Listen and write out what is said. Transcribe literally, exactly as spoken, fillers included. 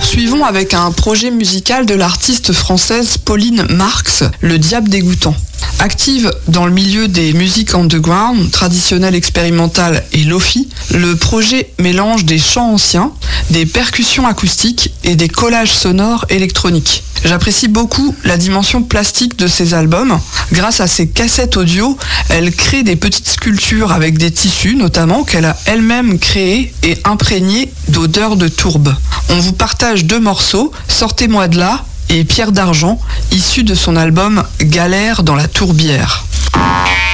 poursuivons avec un projet musical de l'artiste française Pauline Marx, Le Diable Dégoûtant. Active dans le milieu des musiques underground, traditionnelles expérimentales et lofi, le projet mélange des chants anciens, des percussions acoustiques et des collages sonores électroniques. J'apprécie beaucoup la dimension plastique de ces albums. Grâce à ses cassettes audio, elle crée des petites sculptures avec des tissus notamment qu'elle a elle-même créés et imprégnés d'odeurs de tourbe. On vous partage deux morceaux, Sortez-moi de là et Pierre d'argent, issus de son album Galère dans la tourbière.